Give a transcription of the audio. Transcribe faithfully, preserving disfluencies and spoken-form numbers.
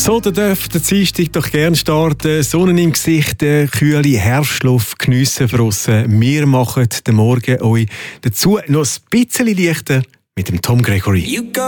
So, da dürft der Dienstag doch gerne starten. Sonne im Gesicht, äh, kühle Herbstluft geniessen draussen. Wir machen den Morgen euch dazu noch ein bisschen leichter mit dem Tom Gregory.